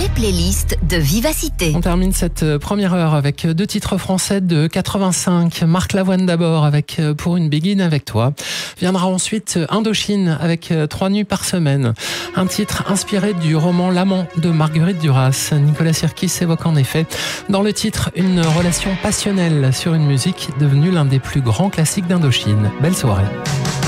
les playlists de Vivacité. On termine cette première heure avec 2 titres français de 85. Marc Lavoine d'abord avec Pour une Béguine avec toi. Viendra ensuite Indochine avec 3 nuits par semaine. Un titre inspiré du roman L'amant de Marguerite Duras. Nicolas Sirkis évoque en effet dans le titre une relation passionnelle sur une musique devenue l'un des plus grands classiques d'Indochine. Belle soirée.